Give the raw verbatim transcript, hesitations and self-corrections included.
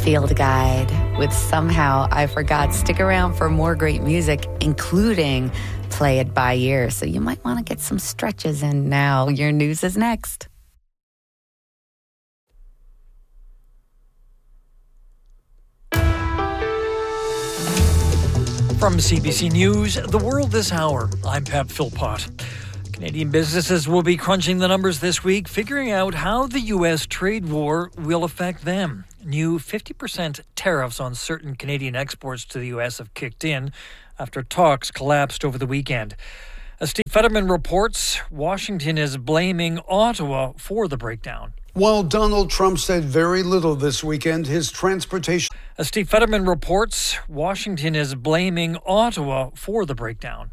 field guide with Somehow I Forgot. Stick around for more great music, including Play It By Ear. So you might want to get some stretches in now. Your news is next. From C B C News, The World This Hour, I'm Pep Philpott. Canadian businesses will be crunching the numbers this week, figuring out how the U S trade war will affect them. New fifty percent tariffs on certain Canadian exports to the U S have kicked in after talks collapsed over the weekend. As Steve Fetterman reports, Washington is blaming Ottawa for the breakdown. While Donald Trump said very little this weekend, his transportation... As Steve Fetterman reports, Washington is blaming Ottawa for the breakdown.